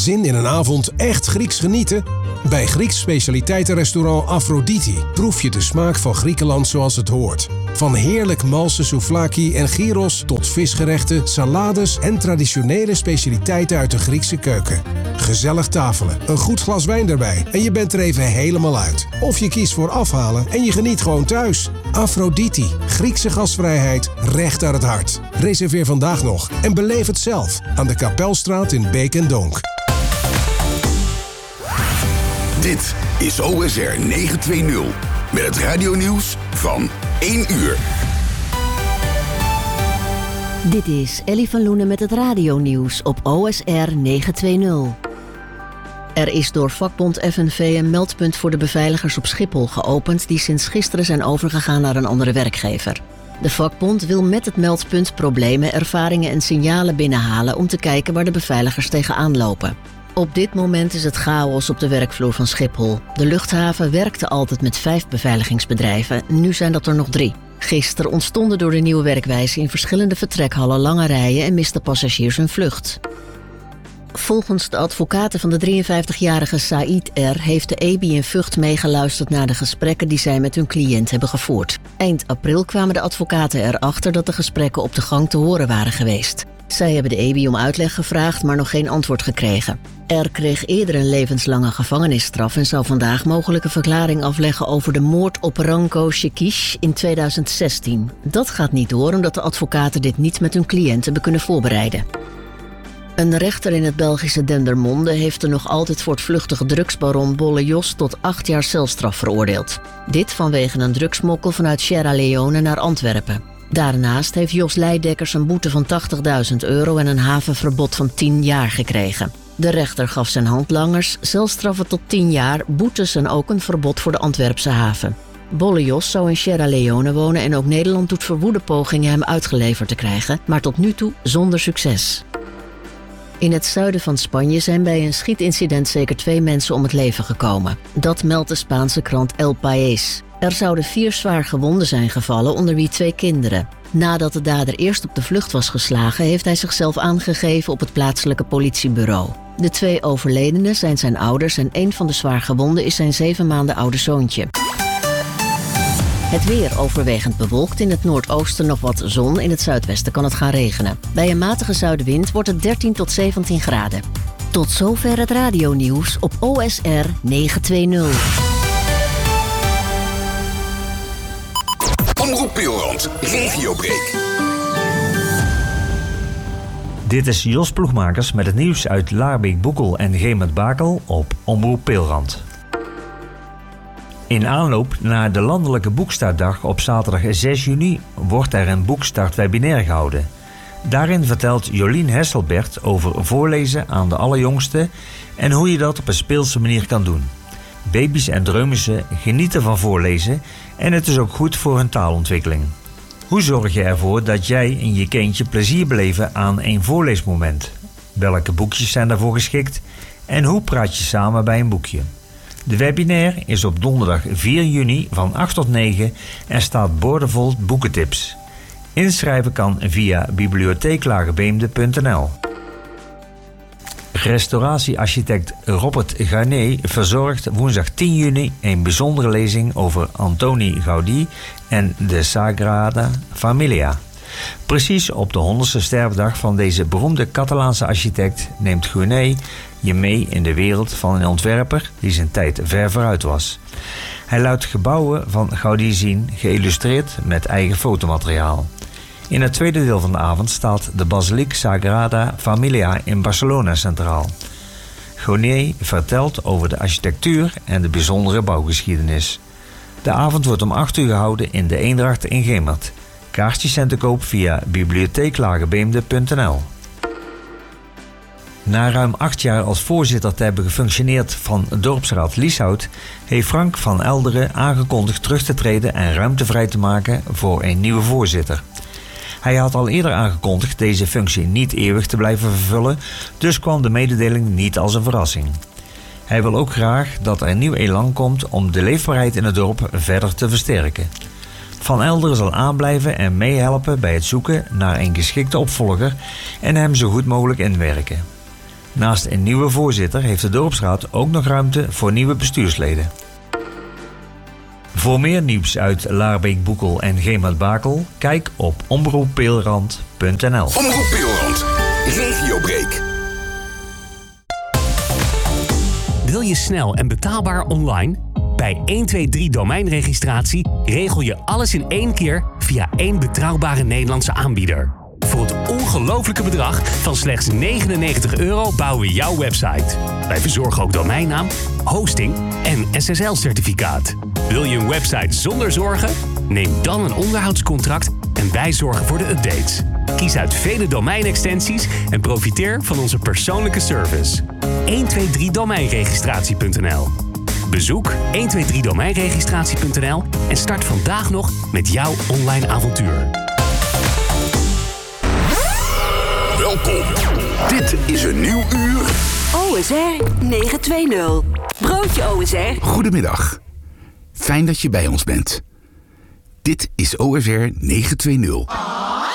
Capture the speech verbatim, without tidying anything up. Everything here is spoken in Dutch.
Zin in een avond echt Grieks genieten? Bij Grieks specialiteitenrestaurant Aphrodite proef je de smaak van Griekenland zoals het hoort. Van heerlijk malse souvlaki en gyros tot visgerechten, salades en traditionele specialiteiten uit de Griekse keuken. Gezellig tafelen, een goed glas wijn erbij en je bent er even helemaal uit. Of je kiest voor afhalen en je geniet gewoon thuis. Aphrodite, Griekse gastvrijheid, recht uit het hart. Reserveer vandaag nog en beleef het zelf aan de Kapelstraat in Beek en Donk. Dit is O S R negenhonderdtwintig met het radionieuws van één uur. Dit is Ellie van Loenen met het radionieuws op O S R negenhonderdtwintig. Er is door vakbond F N V een meldpunt voor de beveiligers op Schiphol geopend die sinds gisteren zijn overgegaan naar een andere werkgever. De vakbond wil met het meldpunt problemen, ervaringen en signalen binnenhalen om te kijken waar de beveiligers tegenaan lopen. Op dit moment is het chaos op de werkvloer van Schiphol. De luchthaven werkte altijd met vijf beveiligingsbedrijven, nu zijn dat er nog drie. Gisteren ontstonden door de nieuwe werkwijze in verschillende vertrekhallen lange rijen en misten passagiers hun vlucht. Volgens de advocaten van de drieënvijftigjarige Said R. heeft de E B I in Vught meegeluisterd naar de gesprekken die zij met hun cliënt hebben gevoerd. Eind april kwamen de advocaten erachter dat de gesprekken op de gang te horen waren geweest. Zij hebben de E B I om uitleg gevraagd, maar nog geen antwoord gekregen. R. kreeg eerder een levenslange gevangenisstraf en zou vandaag mogelijke verklaring afleggen over de moord op Ranko Shekish in tweeduizend zestien. Dat gaat niet door omdat de advocaten dit niet met hun cliënten hebben kunnen voorbereiden. Een rechter in het Belgische Dendermonde heeft de nog altijd voortvluchtige drugsbaron Bolle Jos tot acht jaar celstraf veroordeeld. Dit vanwege een drugsmokkel vanuit Sierra Leone naar Antwerpen. Daarnaast heeft Jos Leidekkers een boete van tachtigduizend euro en een havenverbod van tien jaar gekregen. De rechter gaf zijn handlangers celstraffen tot tien jaar, boetes en ook een verbod voor de Antwerpse haven. Bolle Jos zou in Sierra Leone wonen en ook Nederland doet verwoede pogingen hem uitgeleverd te krijgen, maar tot nu toe zonder succes. In het zuiden van Spanje zijn bij een schietincident zeker twee mensen om het leven gekomen. Dat meldt de Spaanse krant El País. Er zouden vier zwaar gewonden zijn gevallen, onder wie twee kinderen. Nadat de dader eerst op de vlucht was geslagen, heeft hij zichzelf aangegeven op het plaatselijke politiebureau. De twee overledenen zijn zijn ouders en een van de zwaar gewonden is zijn zeven maanden oude zoontje. Het weer overwegend bewolkt, in het noordoosten nog wat zon, in het zuidwesten kan het gaan regenen. Bij een matige zuidenwind wordt het dertien tot zeventien graden. Tot zover het radionieuws op O S R negenhonderdtwintig. Omroep Peelrand, regiobreak. Dit is Jos Ploegmakers met het nieuws uit Laarbeek-Boekel en Gemert-Bakel op Omroep Peelrand. In aanloop naar de landelijke boekstartdag op zaterdag zes juni wordt er een boekstartwebinair gehouden. Daarin vertelt Jolien Hesselbert over voorlezen aan de allerjongsten en hoe je dat op een speelse manier kan doen. Baby's en dreumissen genieten van voorlezen en het is ook goed voor hun taalontwikkeling. Hoe zorg je ervoor dat jij en je kindje plezier beleven aan een voorleesmoment? Welke boekjes zijn daarvoor geschikt? En hoe praat je samen bij een boekje? De webinair is op donderdag vier juni van acht tot negen en staat boordevol boekentips. Inschrijven kan via bibliotheeklagebeemde punt n l. Restauratiearchitect Robert Garnet verzorgt woensdag tien juni een bijzondere lezing over Antoni Gaudí en de Sagrada Familia. Precies op de honderdste sterfdag van deze beroemde Catalaanse architect neemt Garnet je mee in de wereld van een ontwerper die zijn tijd ver vooruit was. Hij laat gebouwen van Gaudí zien, geïllustreerd met eigen fotomateriaal. In het tweede deel van de avond staat de basiliek Sagrada Familia in Barcelona centraal. Garnet vertelt over de architectuur en de bijzondere bouwgeschiedenis. De avond wordt om acht uur gehouden in de Eendracht in Gemert. Kaartjes zijn te koop via bibliotheeklagebeemde punt n l. Na ruim acht jaar als voorzitter te hebben gefunctioneerd van dorpsraad Lieshout, heeft Frank van Elderen aangekondigd terug te treden en ruimte vrij te maken voor een nieuwe voorzitter. Hij had al eerder aangekondigd deze functie niet eeuwig te blijven vervullen, dus kwam de mededeling niet als een verrassing. Hij wil ook graag dat er nieuw elan komt om de leefbaarheid in het dorp verder te versterken. Van Elderen zal aanblijven en meehelpen bij het zoeken naar een geschikte opvolger en hem zo goed mogelijk inwerken. Naast een nieuwe voorzitter heeft de dorpsraad ook nog ruimte voor nieuwe bestuursleden. Voor meer nieuws uit Laarbeek, Boekel en Geemert-Bakel, kijk op omroep peelrand punt n l. Omroep Peelrand, regiobreak. Wil je snel en betaalbaar online? Bij honderdtweeëntwintig domeinregistratie regel je alles in één keer via één betrouwbare Nederlandse aanbieder. Voor het ongelofelijke bedrag van slechts negenennegentig euro bouwen we jouw website. Wij verzorgen ook domeinnaam, hosting en S S L-certificaat. Wil je een website zonder zorgen? Neem dan een onderhoudscontract en wij zorgen voor de updates. Kies uit vele domeinextensies en profiteer van onze persoonlijke service. honderdtweeëntwintig domeinregistratie punt n l. Bezoek honderdtweeëntwintig domeinregistratie punt n l en start vandaag nog met jouw online avontuur. Welkom. Dit is een nieuw uur. O S R negenhonderdtwintig. Broodje O S R. Goedemiddag. Fijn dat je bij ons bent. Dit is O S R negenhonderdtwintig.